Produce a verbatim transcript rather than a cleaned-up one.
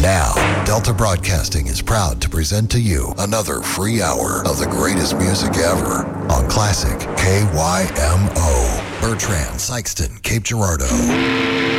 Now, Delta Broadcasting is proud to present to you another free hour of the greatest music ever on Classic K Y M O. Bertrand, Sykeston, Cape Girardeau.